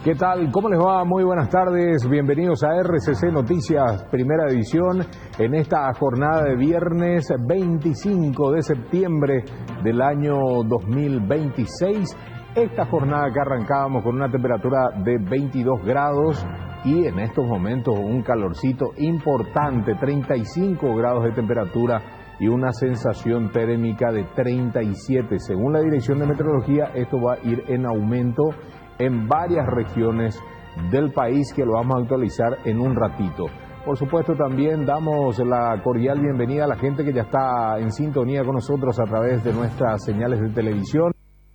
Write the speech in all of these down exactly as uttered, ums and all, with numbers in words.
¿Qué tal? ¿Cómo les va? Muy buenas tardes. Bienvenidos a R C C Noticias, primera edición, en esta jornada de viernes veinticinco de septiembre del año dos mil veintiséis. Esta jornada que arrancábamos con una temperatura de veintidós grados y en estos momentos un calorcito importante, treinta y cinco grados de temperatura y una sensación térmica de treinta y siete. Según la Dirección de Meteorología, esto va a ir en aumento en varias regiones del país, que lo vamos a actualizar en un ratito. Por supuesto, también damos la cordial bienvenida a la gente que ya está en sintonía con nosotros a través de nuestras señales de televisión.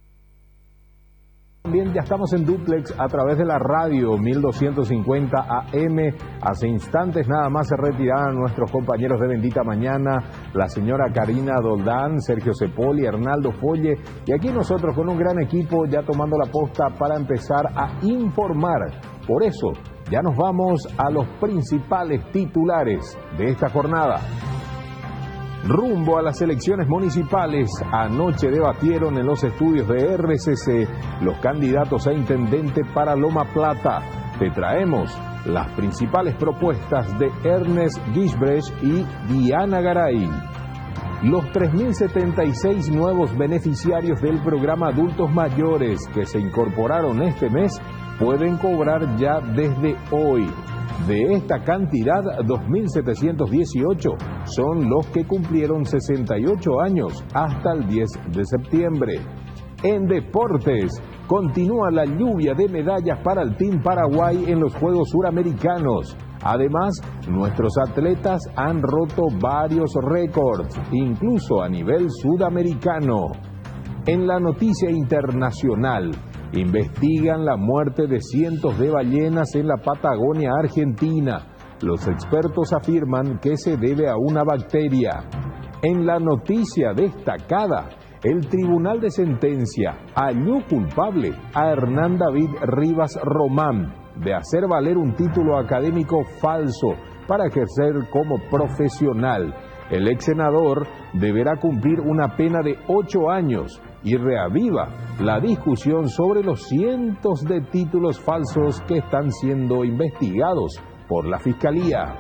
También ya estamos en dúplex a través de la radio mil doscientos cincuenta A M. Hace instantes nada más se retiraron nuestros compañeros de Bendita Mañana, la señora Karina Doldán, Sergio Cepoli, Arnaldo Folle, y aquí nosotros con un gran equipo ya tomando la posta para empezar a informar. Por eso ya nos vamos a los principales titulares de esta jornada. Rumbo a las elecciones municipales, anoche debatieron en los estudios de R C C los candidatos a intendente para Loma Plata. Te traemos las principales propuestas de Ernest Gisbrecht y Diana Garay. Los tres mil setenta y seis nuevos beneficiarios del programa Adultos Mayores que se incorporaron este mes pueden cobrar ya desde hoy. De esta cantidad, dos mil setecientos dieciocho son los que cumplieron sesenta y ocho años hasta el diez de septiembre. En deportes, continúa la lluvia de medallas para el Team Paraguay en los Juegos Suramericanos. Además, nuestros atletas han roto varios récords, incluso a nivel sudamericano. En la noticia internacional, investigan la muerte de cientos de ballenas en la Patagonia Argentina. Los expertos afirman que se debe a una bacteria. En la noticia destacada, el Tribunal de Sentencia halló culpable a Hernán David Rivas Román de hacer valer un título académico falso para ejercer como profesional. El ex senador deberá cumplir una pena de ocho años y reaviva la discusión sobre los cientos de títulos falsos que están siendo investigados por la Fiscalía.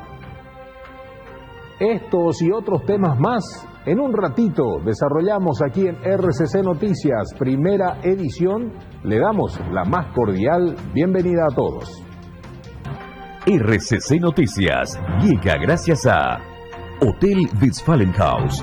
Estos y otros temas más, en un ratito desarrollamos aquí en R C C Noticias, primera edición. Le damos la más cordial bienvenida a todos. R C C Noticias llega gracias a Hotel Westfalenhaus.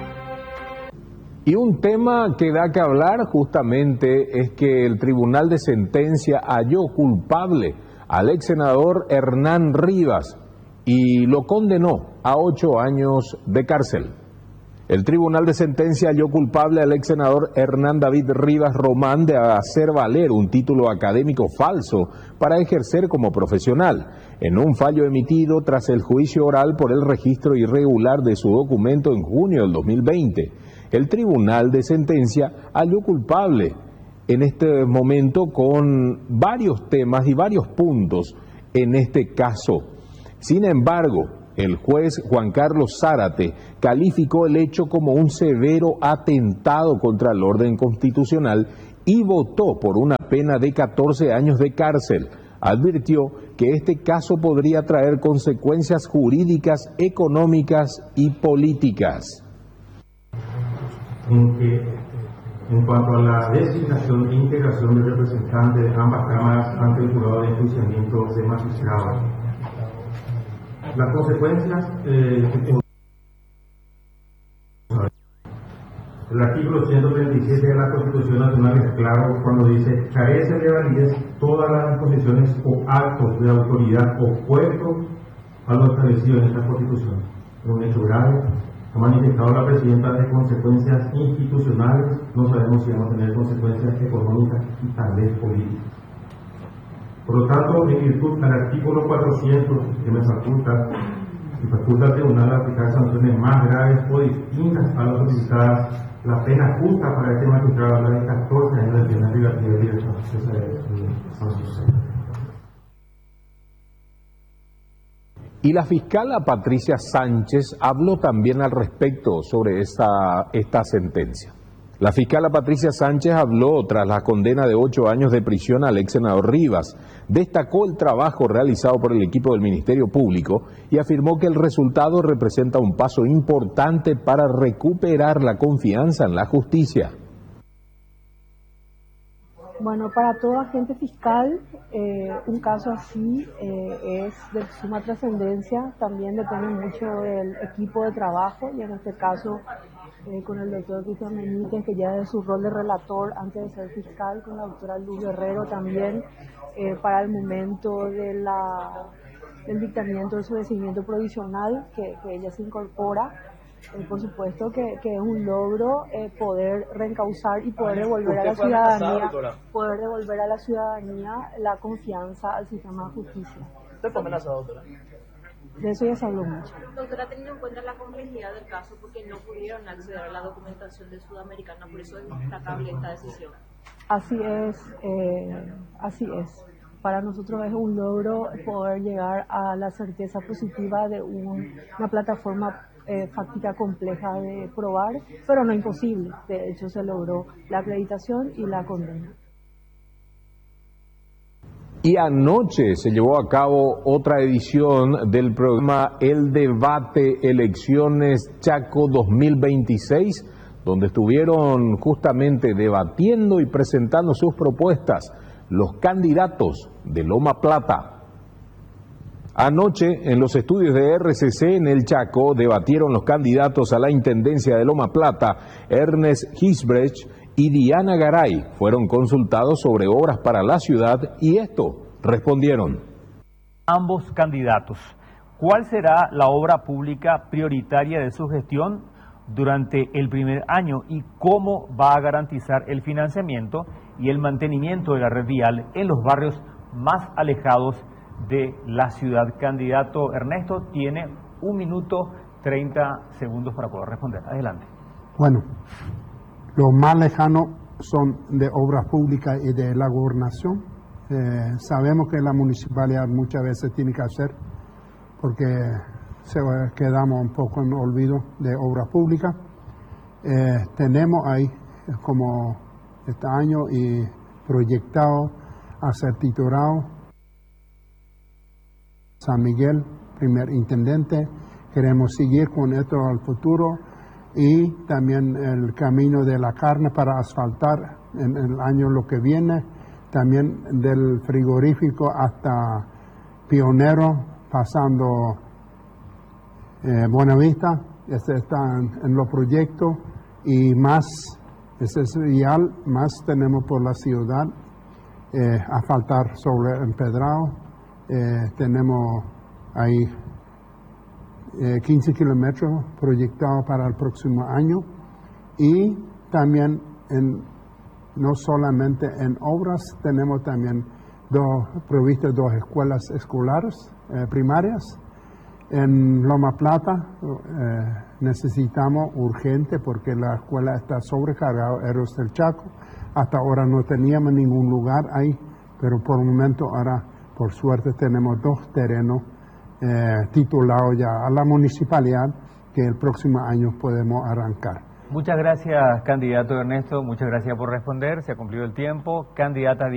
Y un tema que da que hablar justamente es que el Tribunal de Sentencia halló culpable al ex senador Hernán Rivas y lo condenó a ocho años de cárcel. El Tribunal de Sentencia halló culpable al ex senador Hernán David Rivas Román de hacer valer un título académico falso para ejercer como profesional, en un fallo emitido tras el juicio oral por el registro irregular de su documento en junio del dos mil veinte. El Tribunal de Sentencia halló culpable en este momento con varios temas y varios puntos en este caso. Sin embargo, el juez Juan Carlos Zárate calificó el hecho como un severo atentado contra el orden constitucional y votó por una pena de catorce años de cárcel. Advirtió que este caso podría traer consecuencias jurídicas, económicas y políticas. En, que, en cuanto a la designación e integración de representantes de ambas cámaras ante el jurado de enjuiciamiento de magistrados, las consecuencias, eh, el artículo ciento treinta y siete de la Constitución Nacional es claro cuando dice: carece de validez todas las disposiciones o actos de autoridad opuestos a lo establecido en esta Constitución. Es un hecho grave. Ha manifestado la presidenta de consecuencias institucionales, no sabemos si vamos a tener consecuencias económicas y tal vez políticas. Por lo tanto, en virtud del artículo cuatrocientos, que me faculta, y faculta al tribunal a aplicar sanciones más graves o distintas a las solicitadas, la pena justa para este magistrado habla de catorce años de pena privativa de libertad. Esa es Y la fiscala Patricia Sánchez habló también al respecto sobre esta, esta sentencia. La fiscala Patricia Sánchez habló tras la condena de ocho años de prisión al ex senador Rivas. Destacó el trabajo realizado por el equipo del Ministerio Público y afirmó que el resultado representa un paso importante para recuperar la confianza en la justicia. Bueno, para todo agente fiscal, eh, un caso así eh, es de suma trascendencia, también depende mucho del equipo de trabajo y en este caso eh, con el doctor Cristian Benítez, que ya de su rol de relator antes de ser fiscal, con la doctora Luz Guerrero también eh, para el momento de la, del dictamiento de su designiamiento provisional, que, que ella se incorpora. Eh, por supuesto que, que es un logro eh, poder reencauzar y poder devolver a la ciudadanía, poder devolver a la ciudadanía la confianza al sistema de justicia. ¿Usted fue amenazada, doctora? De eso ya se habló mucho. Doctora, teniendo en cuenta la complejidad del caso, porque no pudieron acceder a la documentación de Sudamericana, por eso es destacable esta decisión. Así es, eh, así es. Para nosotros es un logro poder llegar a la certeza positiva de un, una plataforma eh, fáctica compleja de probar, pero no imposible. De hecho, se logró la acreditación y la condena. Y anoche se llevó a cabo otra edición del programa El Debate Elecciones Chaco dos mil veintiséis, donde estuvieron justamente debatiendo y presentando sus propuestas los candidatos de Loma Plata. Anoche, en los estudios de R C C en el Chaco, debatieron los candidatos a la Intendencia de Loma Plata, Ernest Gisbrecht y Diana Garay. Fueron consultados sobre obras para la ciudad y esto respondieron. Ambos candidatos, ¿cuál será la obra pública prioritaria de su gestión durante el primer año y cómo va a garantizar el financiamiento y el mantenimiento de la red vial en los barrios más alejados de la ciudad? Candidato Ernesto tiene un minuto treinta segundos para poder responder. Adelante. Bueno, los más lejanos son de obras públicas y de la gobernación. Eh, sabemos que la municipalidad muchas veces tiene que hacer porque se, quedamos un poco en olvido de obras públicas. Eh, tenemos ahí como este año y proyectado a ser titulado San Miguel, primer intendente. Queremos seguir con esto al futuro y también el camino de la carne para asfaltar en el año lo que viene, también del frigorífico hasta Pionero, pasando eh, Buenavista. Este está en, en los proyectos y más, ese es vial, más tenemos por la ciudad, eh, asfaltar sobre Empedrado. Eh, tenemos ahí eh, quince kilómetros proyectados para el próximo año y también en, no solamente en obras, tenemos también dos, provistas dos escuelas escolares eh, primarias. En Loma Plata eh, necesitamos urgente porque la escuela está sobrecargada, Héroes del Chaco. Hasta ahora no teníamos ningún lugar ahí, pero por el momento ahora por suerte tenemos dos terrenos eh, titulados ya a la municipalidad que el próximo año podemos arrancar. Muchas gracias, candidato Ernesto. Muchas gracias por responder. Se ha cumplido el tiempo. Candidata